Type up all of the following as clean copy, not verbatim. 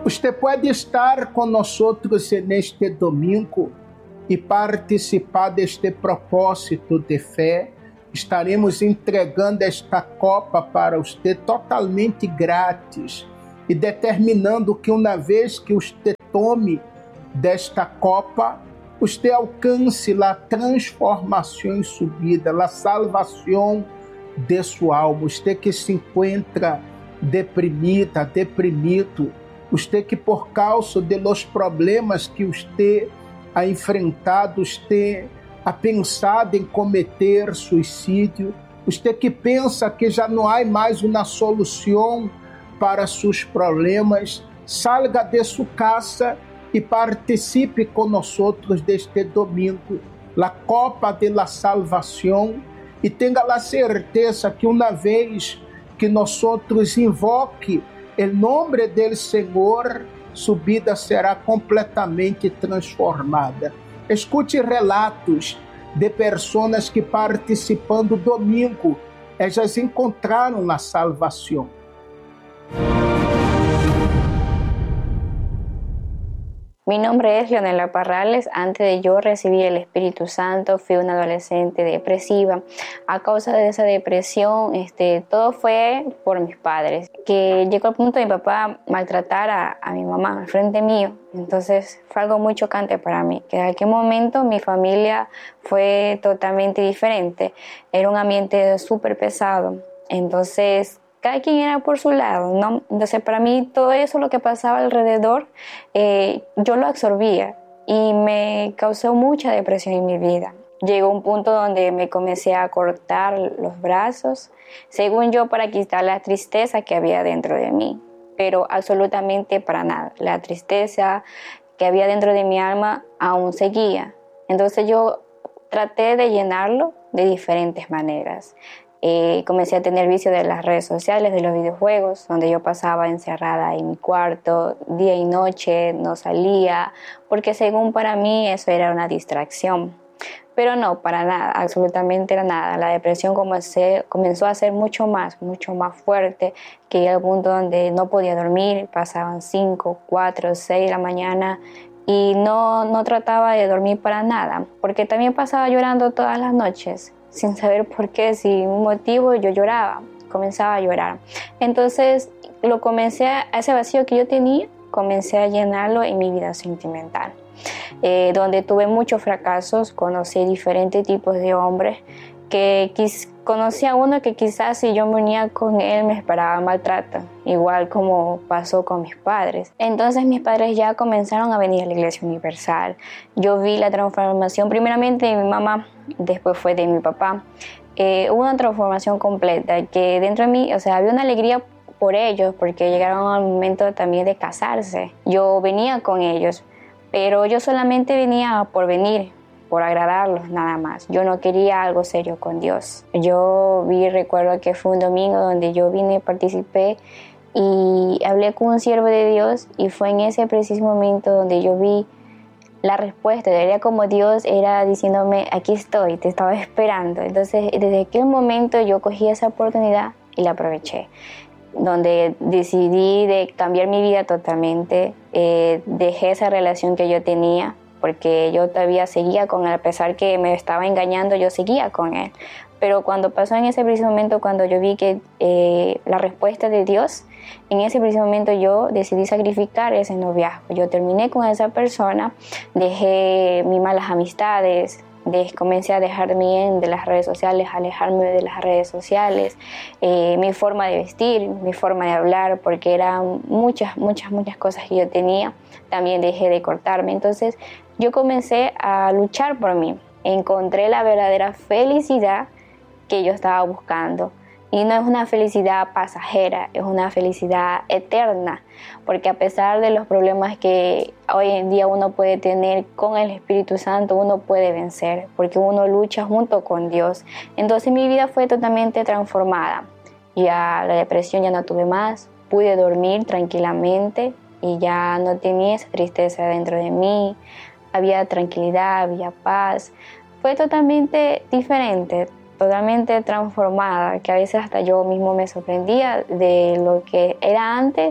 Você pode estar conosco neste domingo e participar deste propósito de fé. Estaremos entregando esta copa para você totalmente grátis e determinando que uma vez que você tome desta copa, você alcance a transformação em subida, a salvação de sua alma. Você que se encontra deprimida, deprimido, você que por causa de los problemas que você ha enfrentado, você ha pensado em cometer suicídio, você que pensa que já não há mais uma solução para seus problemas, salga de sua casa e participe conosco deste domingo, a Copa de la Salvação, e tenha a certeza que uma vez que nós invoque o nome do Senhor, sua vida será completamente transformada. Escute relatos de pessoas que participando domingo, elas encontraram a salvação. Mi nombre es Leonela Parrales. Antes de yo recibir el Espíritu Santo, fui una adolescente depresiva. A causa de esa depresión, todo fue por mis padres. Que llegó al punto de mi papá maltratar a mi mamá al frente mío. Entonces fue algo muy chocante para mí. Que en aquel momento mi familia fue totalmente diferente. Era un ambiente súper pesado. Entonces cada quien era por su lado, ¿no? Entonces para mí todo eso, lo que pasaba alrededor, yo lo absorbía y me causó mucha depresión en mi vida. Llegó un punto donde me comencé a cortar los brazos, según yo, para quitar la tristeza que había dentro de mí, pero absolutamente para nada. La tristeza que había dentro de mi alma aún seguía. Entonces yo traté de llenarlo de diferentes maneras. Comencé a tener vicio de las redes sociales, de los videojuegos, donde yo pasaba encerrada en mi cuarto, día y noche, no salía, porque según para mí eso era una distracción. Pero no, para nada, absolutamente nada. La depresión comenzó a ser mucho más fuerte, que llegué al punto donde no podía dormir, pasaban 5, 4, 6 de la mañana y no trataba de dormir para nada, porque también pasaba llorando todas las noches, sin saber por qué, sin un motivo yo lloraba, comenzaba a llorar. Entonces ese vacío que yo tenía, comencé a llenarlo en mi vida sentimental, donde tuve muchos fracasos, conocí diferentes tipos de hombres, conocí a uno que quizás si yo me unía con él me esperaba maltrato, igual como pasó con mis padres. Entonces mis padres ya comenzaron a venir a la Iglesia Universal. Yo vi la transformación primeramente de mi mamá, después fue de mi papá. Hubo una transformación completa que dentro de mí, había una alegría por ellos, porque llegaron al momento también de casarse. Yo venía con ellos, pero yo solamente venía por venir, por agradarlos nada más. Yo no quería algo serio con Dios. Recuerdo que fue un domingo donde yo vine, participé y hablé con un siervo de Dios, y fue en ese preciso momento donde yo vi la respuesta. Era como Dios era diciéndome, aquí estoy, te estaba esperando. Entonces desde aquel momento yo cogí esa oportunidad y la aproveché, donde decidí de cambiar mi vida totalmente. Dejé esa relación que yo tenía, porque yo todavía seguía con él, a pesar que me estaba engañando, yo seguía con él. Pero cuando pasó en ese preciso momento, cuando yo vi que la respuesta de Dios, en ese preciso momento yo decidí sacrificar ese noviazgo. Yo terminé con esa persona, dejé mis malas amistades, comencé a dejarme de las redes sociales, alejarme de las redes sociales, mi forma de vestir, mi forma de hablar, porque eran muchas cosas que yo tenía. También dejé de cortarme. Entonces yo comencé a luchar por mí. Encontré la verdadera felicidad que yo estaba buscando. Y no es una felicidad pasajera, es una felicidad eterna, porque a pesar de los problemas que hoy en día uno puede tener, con el Espíritu Santo uno puede vencer, porque uno lucha junto con Dios. Entonces mi vida fue totalmente transformada. Ya la depresión ya no tuve más, pude dormir tranquilamente y ya no tenía esa tristeza dentro de mí, había tranquilidad, había paz. Fue totalmente diferente, totalmente transformada, que a veces hasta yo mismo me sorprendía de lo que era antes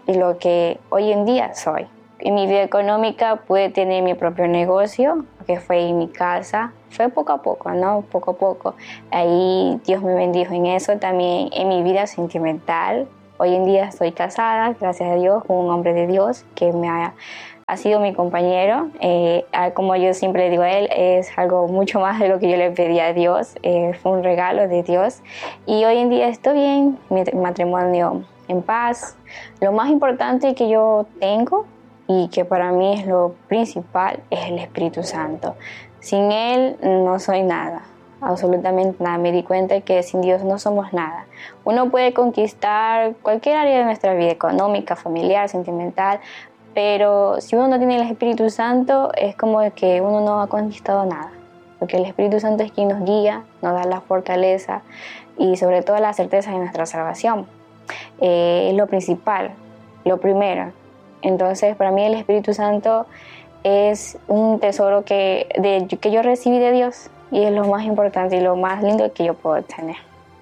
y lo que hoy en día soy. En mi vida económica pude tener mi propio negocio, que fue en mi casa. Fue poco a poco, ¿no? Poco a poco. Ahí Dios me bendijo en eso. También en mi vida sentimental. Hoy en día estoy casada, gracias a Dios, con un hombre de Dios que ha sido mi compañero. Como yo siempre le digo a él, es algo mucho más de lo que yo le pedí a Dios. Fue un regalo de Dios. Y hoy en día estoy bien, mi matrimonio en paz. Lo más importante que yo tengo y que para mí es lo principal es el Espíritu Santo. Sin Él no soy nada, absolutamente nada. Me di cuenta que sin Dios no somos nada. Uno puede conquistar cualquier área de nuestra vida, económica, familiar, sentimental, pero si uno no tiene el Espíritu Santo es como que uno no ha conquistado nada, porque el Espíritu Santo es quien nos guía, nos da la fortaleza y sobre todo la certeza de nuestra salvación. Es lo principal, lo primero. Entonces, para mí el Espíritu Santo es un tesoro que yo recibí de Dios y es lo más importante y lo más lindo que yo puedo tener.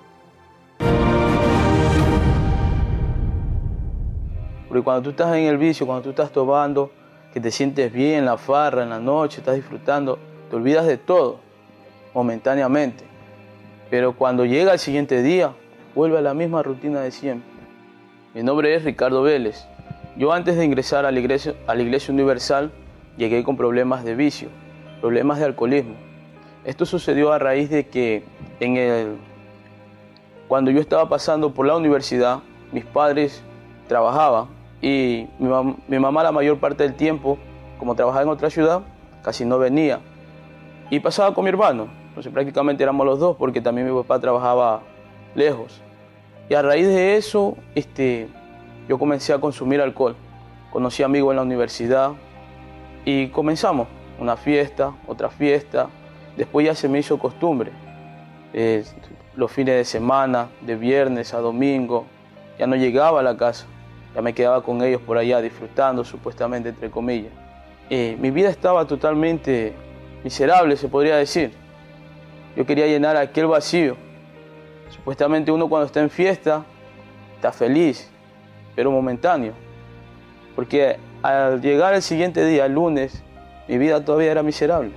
Porque cuando tú estás en el vicio, cuando tú estás tomando, que te sientes bien en la farra, en la noche, estás disfrutando, te olvidas de todo, momentáneamente. Pero cuando llega el siguiente día, vuelve a la misma rutina de siempre. Mi nombre es Ricardo Vélez. Yo antes de ingresar a la Iglesia Universal, llegué con problemas de vicio, problemas de alcoholismo. Esto sucedió a raíz de que cuando yo estaba pasando por la universidad, mis padres trabajaban y mi mamá la mayor parte del tiempo, como trabajaba en otra ciudad, casi no venía. Y pasaba con mi hermano, entonces prácticamente éramos los dos porque también mi papá trabajaba lejos. Y a raíz de eso, yo comencé a consumir alcohol. Conocí amigos en la universidad y comenzamos una fiesta, otra fiesta. Después ya se me hizo costumbre. Los fines de semana, de viernes a domingo, ya no llegaba a la casa. Ya me quedaba con ellos por allá disfrutando, supuestamente, entre comillas. Mi vida estaba totalmente miserable, se podría decir. Yo quería llenar aquel vacío. Supuestamente uno cuando está en fiesta está feliz, pero momentáneo. Porque al llegar el siguiente día, el lunes, mi vida todavía era miserable.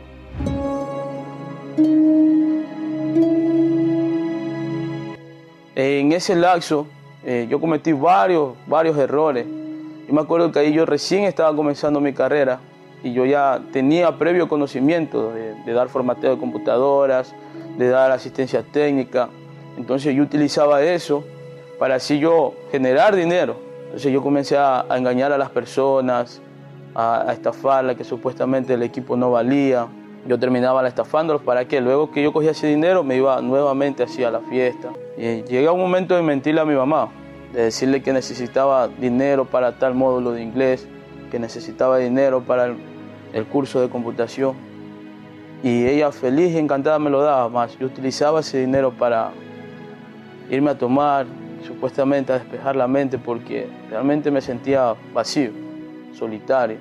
En ese lapso yo cometí varios errores. Yo me acuerdo que ahí yo recién estaba comenzando mi carrera y yo ya tenía previo conocimiento de dar formateo de computadoras, de dar asistencia técnica. Entonces yo utilizaba eso para así yo generar dinero. Entonces yo comencé a engañar a las personas, a estafarlas, que supuestamente el equipo no valía. Yo terminaba estafándolos para que luego que yo cogía ese dinero me iba nuevamente así a la fiesta. Y llega un momento de mentirle a mi mamá, de decirle que necesitaba dinero para tal módulo de inglés, que necesitaba dinero para el curso de computación. Y ella feliz y encantada me lo daba, más yo utilizaba ese dinero para irme a tomar, supuestamente a despejar la mente, porque realmente me sentía vacío, solitario.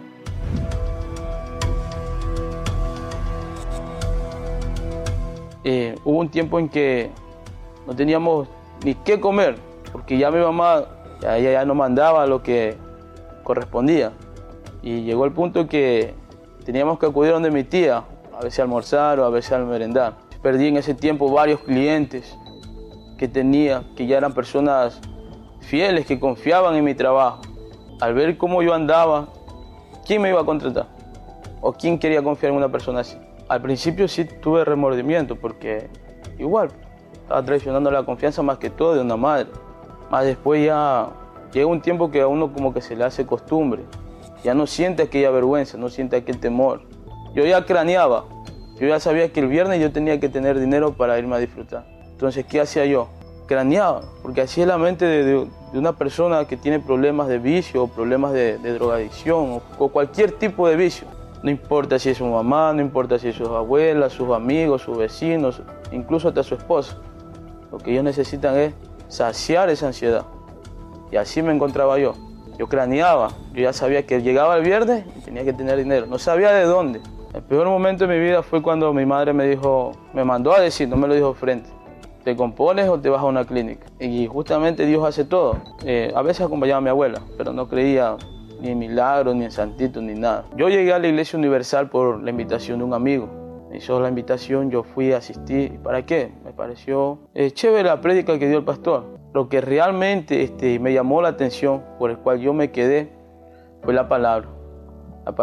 Hubo un tiempo en que no teníamos ni qué comer, porque ya mi mamá ya no mandaba lo que correspondía. Y llegó el punto que teníamos que acudir donde mi tía, a veces a almorzar o a veces a merendar. Perdí en ese tiempo varios clientes que tenía, que ya eran personas fieles, que confiaban en mi trabajo. Al ver cómo yo andaba, ¿quién me iba a contratar? ¿O quién quería confiar en una persona así? Al principio sí tuve remordimiento porque igual estaba traicionando la confianza más que todo de una madre. Más después ya llega un tiempo que a uno como que se le hace costumbre. Ya no siente aquella vergüenza, no siente aquel temor. Yo ya craneaba. Yo ya sabía que el viernes yo tenía que tener dinero para irme a disfrutar. Entonces, ¿qué hacía yo? Craneaba, porque así es la mente de una persona que tiene problemas de vicio o problemas de drogadicción o cualquier tipo de vicio. No importa si es su mamá, no importa si es sus abuelas, sus amigos, sus vecinos, incluso hasta su esposa. Lo que ellos necesitan es saciar esa ansiedad. Y así me encontraba yo. Yo craneaba, yo ya sabía que llegaba el viernes y tenía que tener dinero. No sabía de dónde. El peor momento de mi vida fue cuando mi madre me mandó a decir, no me lo dijo frente, te compones o te vas a una clínica. Y justamente Dios hace todo. A veces acompañaba a mi abuela, pero no creía ni en milagros, ni en santitos, ni nada. Yo llegué a la Iglesia Universal por la invitación de un amigo. Me hizo la invitación, yo fui a asistir. ¿Para qué? Me pareció chévere la prédica que dio el pastor. Lo que realmente me llamó la atención, por el cual yo me quedé, fue la palabra.